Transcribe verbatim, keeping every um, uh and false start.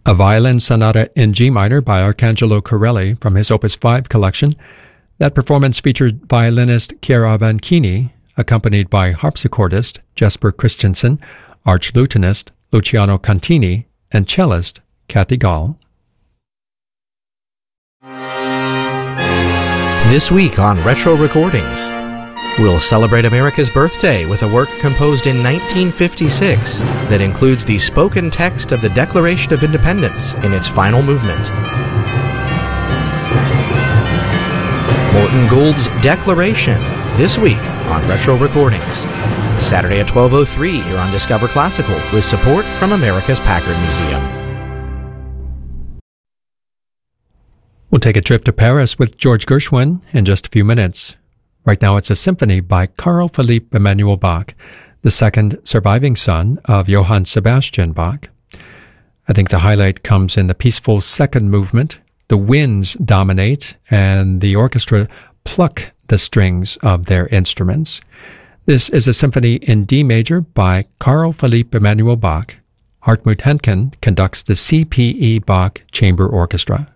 a violin sonata in G minor by Arcangelo Corelli from his Opus five collection. That performance featured violinist Chiara Banchini, accompanied by harpsichordist Jesper Christensen, archlutenist Luciano Contini, and cellist Kathy Gall. This week on Retro Recordings, we'll celebrate America's birthday with a work composed in nineteen fifty-six that includes the spoken text of the Declaration of Independence in its final movement. Morton Gould's Declaration, this week on Retro Recordings. Saturday at twelve oh three here on Discover Classical with support from America's Packard Museum. We'll take a trip to Paris with George Gershwin in just a few minutes. Right now it's a symphony by Carl Philipp Emanuel Bach, the second surviving son of Johann Sebastian Bach. I think the highlight comes in the peaceful second movement. The winds dominate and the orchestra pluck the strings of their instruments. This is a symphony in D major by Carl Philipp Emanuel Bach. Hartmut Henken conducts the C P E Bach Chamber Orchestra.